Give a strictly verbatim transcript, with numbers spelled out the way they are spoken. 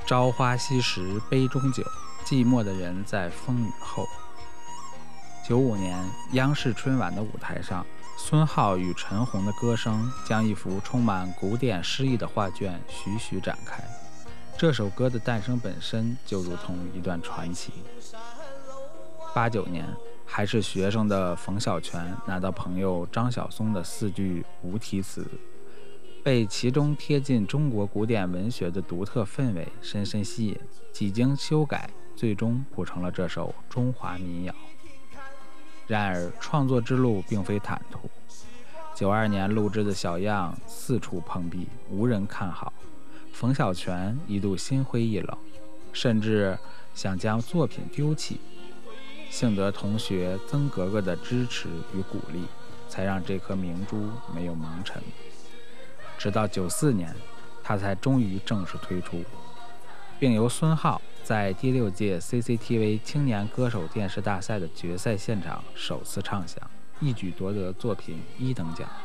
朝花夕拾杯中酒，寂寞的人在风雨后。九五年，央视春晚的舞台上，孙浩与陈红的歌声将一幅充满古典诗意的画卷徐徐展开。这首歌的诞生本身就如同一段传奇。八九年，还是学生的冯小泉拿到朋友张晓松的四句无题词，被其中贴近中国古典文学的独特氛围深深吸引，几经修改，最终谱成了这首中华民谣。然而创作之路并非坦途，九二年录制的小样四处碰壁，无人看好。冯小泉一度心灰意冷，甚至想将作品丢弃。幸得同学曾格格的支持与鼓励，才让这颗明珠没有蒙尘。直到九四年，他才终于正式推出，并由孙浩在第六届 C C T V 青年歌手电视大赛的决赛现场首次唱响，一举夺得作品一等奖。